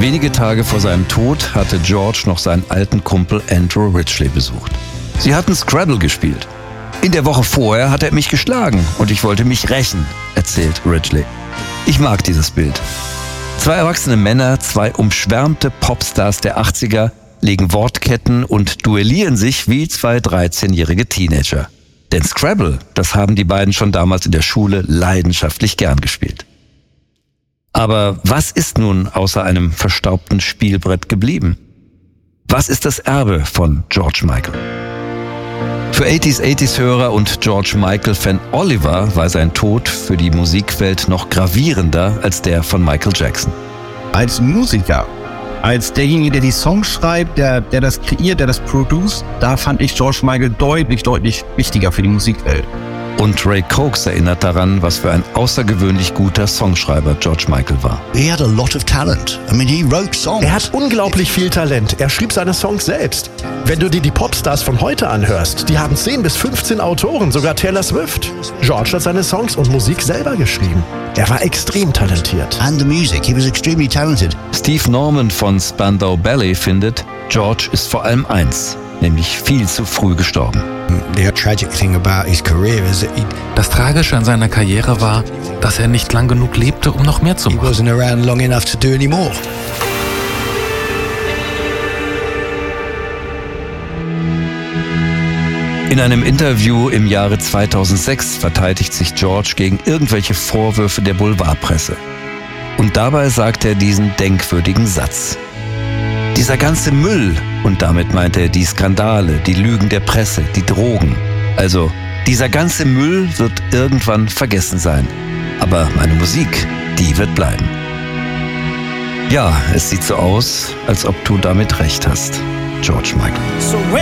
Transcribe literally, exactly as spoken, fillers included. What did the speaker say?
Wenige Tage vor seinem Tod hatte George noch seinen alten Kumpel Andrew Ridgeley besucht. Sie hatten Scrabble gespielt. In der Woche vorher hat er mich geschlagen und ich wollte mich rächen, erzählt Ridgeley. Ich mag dieses Bild. Zwei erwachsene Männer, zwei umschwärmte Popstars der achtziger, legen Wortketten und duellieren sich wie zwei dreizehnjährige Teenager. Denn Scrabble, das haben die beiden schon damals in der Schule leidenschaftlich gern gespielt. Aber was ist nun außer einem verstaubten Spielbrett geblieben? Was ist das Erbe von George Michael? Für achtziger achtziger-Hörer und George Michael-Fan Oliver war sein Tod für die Musikwelt noch gravierender als der von Michael Jackson. Als Musiker, als derjenige, der die Songs schreibt, der, der das kreiert, der das produziert, da fand ich George Michael deutlich, deutlich wichtiger für die Musikwelt. Und Ray Cox erinnert daran, was für ein außergewöhnlich guter Songschreiber George Michael war. He had a lot of talent. I mean, he wrote songs. Er hat unglaublich viel Talent. Er schrieb seine Songs selbst. Wenn du dir die Popstars von heute anhörst, die haben zehn bis fünfzehn Autoren, sogar Taylor Swift. George hat seine Songs und Musik selber geschrieben. Er war extrem talentiert. And the music, he was extremely talented. Steve Norman von Spandau Ballet findet, George ist vor allem eins, nämlich viel zu früh gestorben. Das Tragische an seiner Karriere war, dass er nicht lang genug lebte, um noch mehr zu machen. In einem Interview im Jahre zweitausendsechs verteidigt sich George gegen irgendwelche Vorwürfe der Boulevardpresse. Und dabei sagt er diesen denkwürdigen Satz. Dieser ganze Müll, und damit meint er die Skandale, die Lügen der Presse, die Drogen. Also, dieser ganze Müll wird irgendwann vergessen sein. Aber meine Musik, die wird bleiben. Ja, es sieht so aus, als ob du damit recht hast, George Michael.